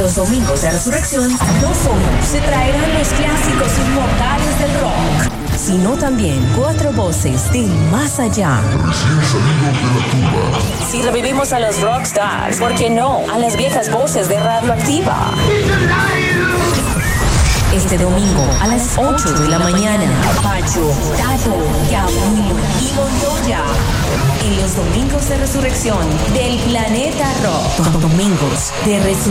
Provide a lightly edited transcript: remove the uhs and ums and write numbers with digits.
los domingos de resurrección, no solo se traerán los clásicos inmortales del rock, sino también 4 voces del más allá. Recién salidos de la tumba. Si revivimos a los rockstars, ¿por qué no a las viejas voces de Radioactiva? Este domingo a las 8 de la mañana, Pacho, Tato, Yabu y Montoya. En los domingos de resurrección del Planeta Rock. Domingos de resurrección.